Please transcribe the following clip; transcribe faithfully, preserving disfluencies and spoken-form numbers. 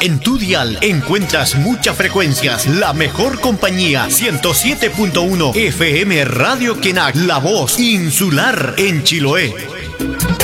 En tu dial encuentras muchas frecuencias. La mejor compañía, ciento siete punto uno F M Radio Quenac, la voz insular en Chiloé.